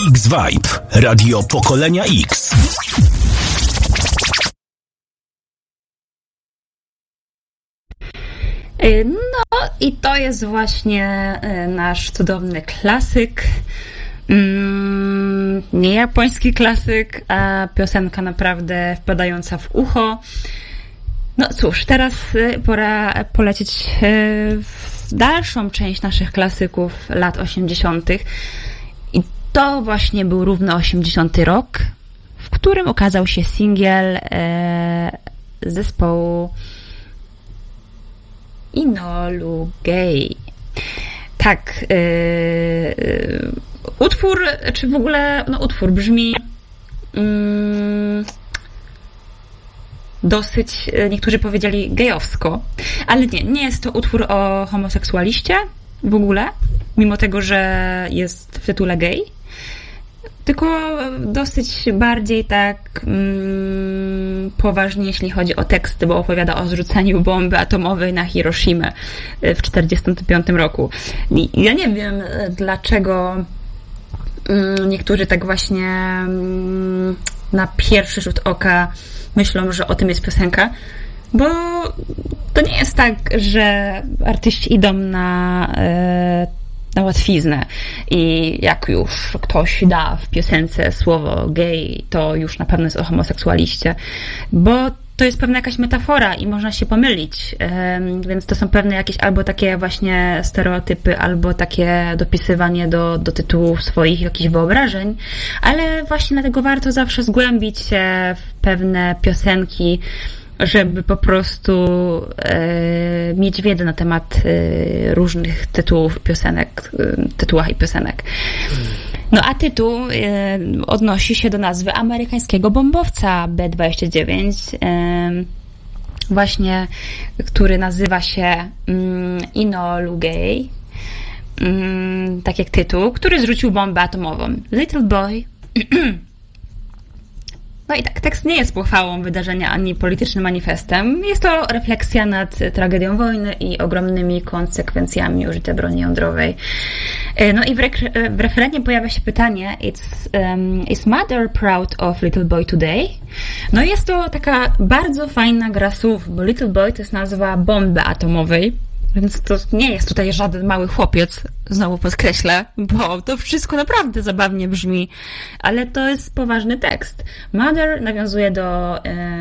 X-Vibe, radio pokolenia X. No i to jest właśnie nasz cudowny klasyk. Nie japoński klasyk, a piosenka naprawdę wpadająca w ucho. No cóż, teraz pora polecieć w dalszą część naszych klasyków lat 80. I to właśnie był równo 80. rok, w którym ukazał się singiel zespołu Enola Gay. Tak, utwór, czy w ogóle, utwór brzmi dosyć, niektórzy powiedzieli gejowsko, ale nie jest to utwór o homoseksualiście w ogóle, mimo tego, że jest w tytule gay, tylko dosyć bardziej tak poważnie, jeśli chodzi o teksty, bo opowiada o zrzuceniu bomby atomowej na Hiroshimę w 1945 roku. I ja nie wiem, dlaczego niektórzy tak właśnie na pierwszy rzut oka myślą, że o tym jest piosenka, bo to nie jest tak, że artyści idą na łatwiznę i jak już ktoś da w piosence słowo gay, to już na pewno jest o homoseksualiście, bo to jest pewna jakaś metafora i można się pomylić, więc to są pewne jakieś albo takie właśnie stereotypy, albo takie dopisywanie do tytułów swoich jakichś wyobrażeń, ale właśnie dlatego warto zawsze zgłębić się w pewne piosenki, żeby po prostu mieć wiedzę na temat różnych tytułach i piosenek. No a tytuł odnosi się do nazwy amerykańskiego bombowca B-29, właśnie, który nazywa się Enola Gay, tak jak tytuł, który zrzucił bombę atomową. Little Boy. No i tak, tekst nie jest pochwałą wydarzenia ani politycznym manifestem. Jest to refleksja nad tragedią wojny i ogromnymi konsekwencjami użycia broni jądrowej. No i w refrenie pojawia się pytanie: Is mother proud of little boy today? No i jest to taka bardzo fajna gra słów, bo little boy to jest nazwa bomby atomowej. Więc to nie jest tutaj żaden mały chłopiec, znowu podkreślę, bo to wszystko naprawdę zabawnie brzmi, ale to jest poważny tekst. Mother nawiązuje do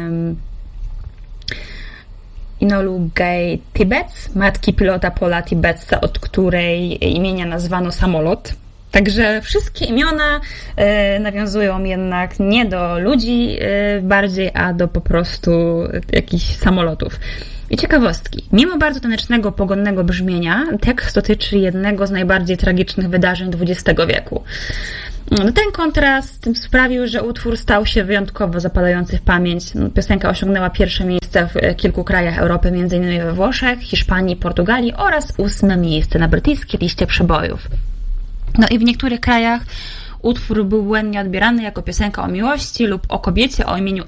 Enola Gay Tibets, matki pilota Paula Tibetsa, od której imienia nazwano samolot. Także wszystkie imiona nawiązują jednak nie do ludzi bardziej, a do po prostu jakichś samolotów. I ciekawostki. Mimo bardzo tanecznego, pogodnego brzmienia, tekst dotyczy jednego z najbardziej tragicznych wydarzeń XX wieku. Ten kontrast sprawił, że utwór stał się wyjątkowo zapadający w pamięć. Piosenka osiągnęła pierwsze miejsce w kilku krajach Europy, m.in. we Włoszech, Hiszpanii, Portugalii oraz 8. miejsce na brytyjskiej liście przebojów. No i w niektórych krajach utwór był błędnie odbierany jako piosenka o miłości lub o kobiecie o imieniu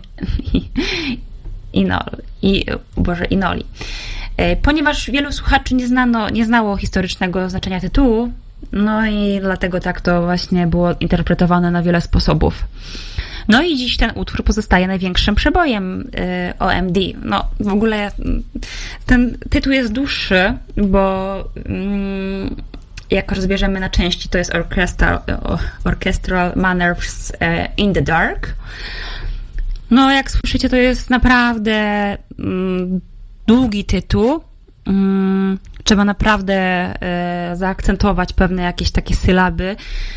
Enoli. Ponieważ wielu słuchaczy nie znało historycznego znaczenia tytułu, no i dlatego tak to właśnie było interpretowane na wiele sposobów. No i dziś ten utwór pozostaje największym przebojem OMD. No w ogóle ten tytuł jest dłuższy, bo jak rozbierzemy na części, to jest Orchestral Manners in the Dark. No, jak słyszycie, to jest naprawdę długi tytuł. Trzeba naprawdę zaakcentować pewne jakieś takie sylaby.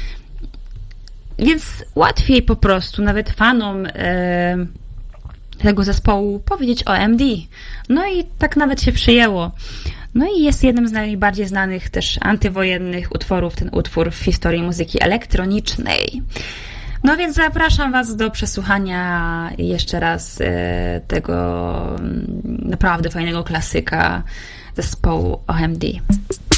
Więc łatwiej po prostu nawet fanom tego zespołu powiedzieć o MD. No i tak nawet się przyjęło. No i jest jednym z najbardziej znanych też antywojennych utworów, ten utwór w historii muzyki elektronicznej. No więc zapraszam Was do przesłuchania jeszcze raz tego naprawdę fajnego klasyka zespołu OMD.